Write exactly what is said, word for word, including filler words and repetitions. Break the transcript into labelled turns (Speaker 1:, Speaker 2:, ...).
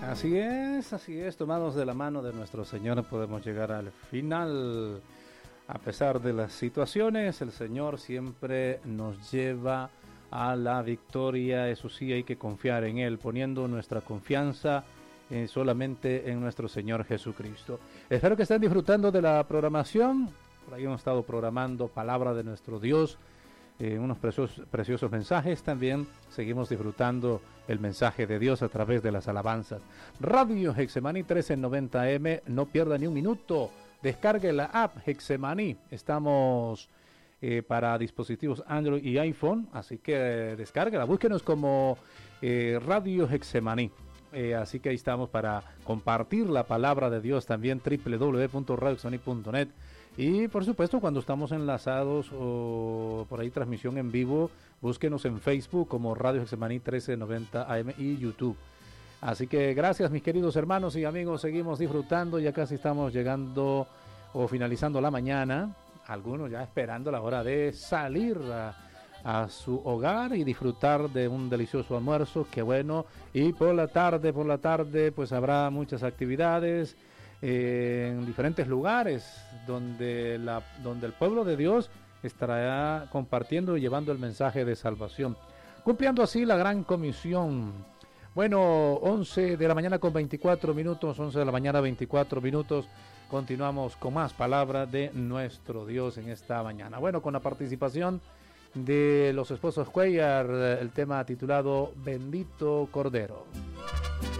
Speaker 1: Así es, así es, tomados de la mano de nuestro Señor podemos llegar al final. A pesar de las situaciones, el Señor siempre nos lleva a la victoria. Eso sí, hay que confiar en Él, poniendo nuestra confianza eh, solamente en nuestro Señor Jesucristo. Espero que estén disfrutando de la programación. Por ahí hemos estado programando Palabra de nuestro Dios, eh, unos preciosos, preciosos mensajes. También seguimos disfrutando el mensaje de Dios a través de las alabanzas. Radio Hexemaní trece noventa eme, no pierda ni un minuto. Descargue la app Hexemaní. Estamos eh, para dispositivos Android y iPhone, así que eh, descárguela. Búsquenos como eh, Radio Hexemaní. Eh, así que ahí estamos para compartir la palabra de Dios. También doble u doble u doble u punto radio hexemaní punto net. Y por supuesto, cuando estamos enlazados o por ahí transmisión en vivo, búsquenos en Facebook como Radio Hexemaní trece noventa A M y YouTube. Así que gracias, mis queridos hermanos y amigos, seguimos disfrutando, ya casi estamos llegando o finalizando la mañana, algunos ya esperando la hora de salir a, a su hogar y disfrutar de un delicioso almuerzo, qué bueno, y por la tarde, por la tarde pues habrá muchas actividades eh, en diferentes lugares donde, la, donde el pueblo de Dios estará compartiendo y llevando el mensaje de salvación, cumpliendo así la gran comisión. Bueno, once de la mañana con veinticuatro minutos, once de la mañana veinticuatro minutos, continuamos con más palabra de nuestro Dios en esta mañana. Bueno, con la participación de los esposos Cuellar, el tema titulado Bendito Cordero.